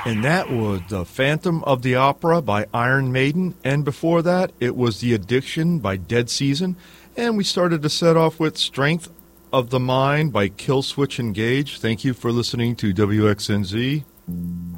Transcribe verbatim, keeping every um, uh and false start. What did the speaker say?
And that was The Phantom of the Opera by Iron Maiden. And before that, it was The Addiction by Dead Season. And we started to set off with Strength of the Mind by Killswitch Engage. Thank you for listening to W X N Z.